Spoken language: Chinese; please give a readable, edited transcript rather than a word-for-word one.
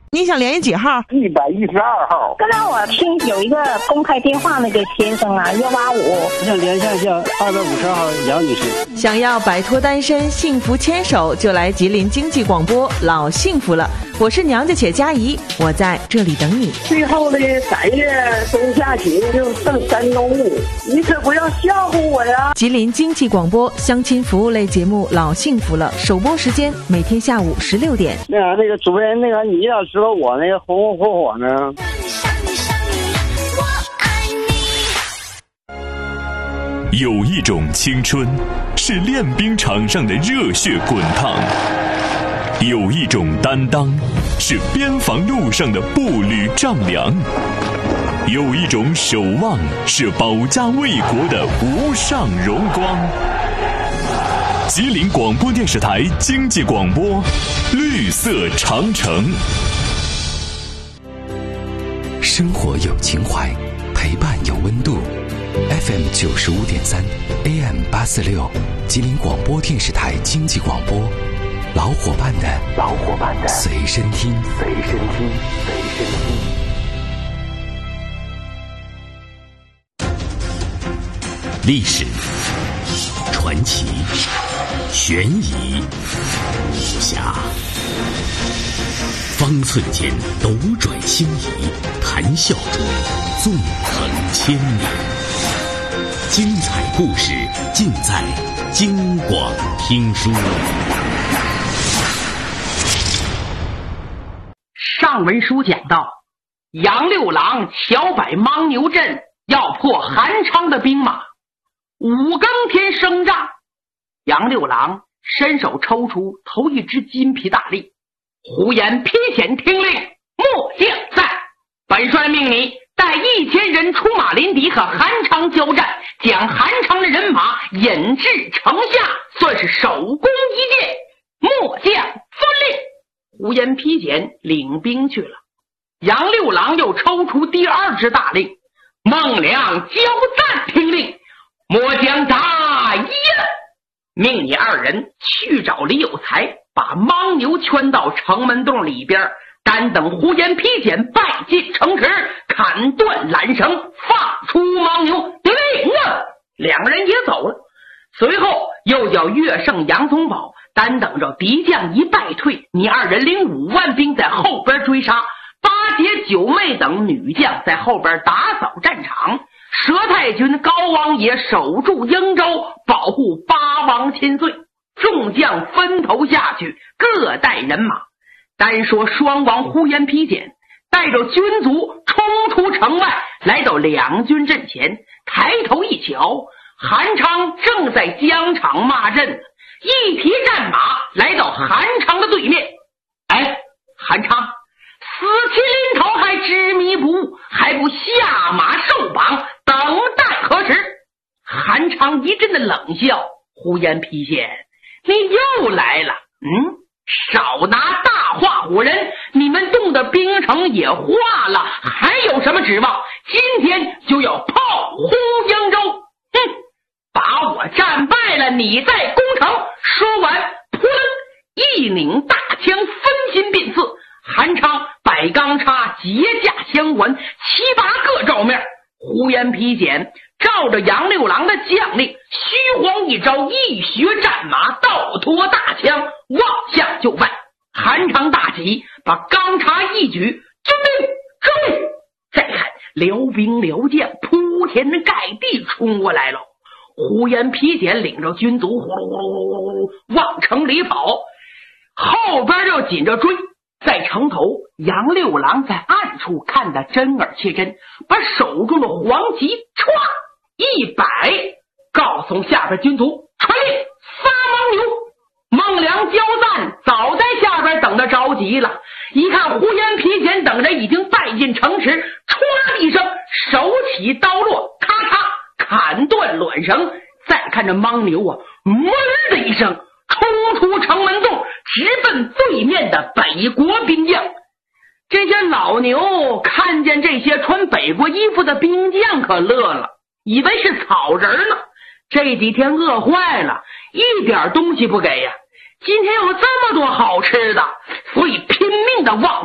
你想联系几号 ？112号。 刚才我听有一个公开电话，那个先生啊，185。 我想联系一下250号杨女士。 想要摆脱单身，幸福牵手，就来吉林经济广播，老幸福了。我是娘家且佳怡，我在这里等你。 最后的3月中下旬就剩3周，你可不要吓唬我呀！ 吉林经济广播相亲服务类节目《老幸福了》，首播时间每天下午16点。 那个主持人，你要知道我那个红红火火呢。 有一种青春是练兵场上的热血滚烫，有一种担当是边防路上的步履丈量，有一种守望是保家卫国的无上荣光。吉林广播电视台经济广播，绿色长城。 生活有情怀，陪伴有温度。FM 95.3 AM 846，吉林广播电视台经济广播，老伙伴的随身听。 历史、传奇、悬疑、武侠，方寸间斗转星移，谈笑中纵横千年。精彩故事尽在京广听书。 上文书讲到，杨六郎巧摆牦牛阵，要破韩昌的兵马。5更天升帐，杨六郎伸手抽出头一支金皮大令，胡言披险听令，末将在。本帅命你带1000人出马临敌，和韩昌交战，将韩昌的人马引至城下，算是首功一件。末将遵令。胡言披险领兵去了。杨六郎又抽出第2支大令，孟良交战听令，末将答应。命你2人去找李有才，把牦牛圈到城门洞里边，单等胡言披险败进城池，砍断缆绳，放出牦牛。得令啊！2人也走了。随后又叫岳胜、杨宗保单等着敌将一败退，你2人领5万兵在后边追杀，八姐、九妹等女将在后边打扫战场，佘太君、高王爷守住英州，保护八王千岁。众将分头下去，各带人马。单说双王胡言披险带着军卒冲出城外，来到2军阵前，抬头一瞧，韩昌正在疆场骂阵，一匹战马来到韩昌的对面。哎，韩昌，死期临头还执迷不悟，还不下马受绑，等待何时？韩昌一阵的冷笑，胡言披险，你又来了。少拿大话唬人，你们动的兵城也化了，还有什么指望？今天就要炮轰扬州。把我战败了，你再攻城。说完，扑棱一拧大枪，分心便刺。韩昌摆钢叉，结架相还，7、8个照面。胡言披险照着杨六郎的将令，虚晃一招，一学战马，倒拖大枪，望向就犯。韩昌大喜，把钢叉一举，军令追！再看辽兵辽将铺天盖地冲过来了。胡言披险领着军卒呼噜呼噜呼噜呼噜往城里跑，后边就紧着追。在城头，杨六郎在暗处看得真耳切真，把手中的黄旗歘一摆，告诉下边军卒传令撒牦牛。孟良交战早在下边等得着急了，一看胡言披险等人已经败进城池，唰一声手起刀落，咔嚓砍断卵绳。再看这牦牛啊，哞的一声冲出城门洞，直奔对面的北国兵将。这些老牛看见这些穿北国衣服的兵将可乐了，以为是草人呢。这几天饿坏了，一点东西不给呀。今天有这么多好吃的，所以拼命的往